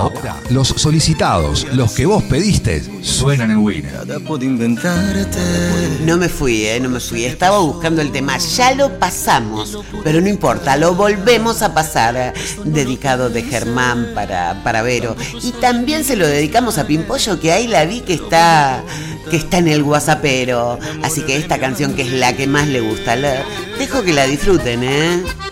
Ahora, los solicitados, los que vos pediste, suenan en Winner. No me fui. Estaba buscando el tema. Ya lo pasamos, pero no importa, lo volvemos a pasar. Dedicado de Germán para Vero. Y también se lo dedicamos a Pimpollo, que ahí la vi que está en el WhatsAppero. Así que esta canción, que es la que más le gusta, dejo que la disfruten, ¿eh?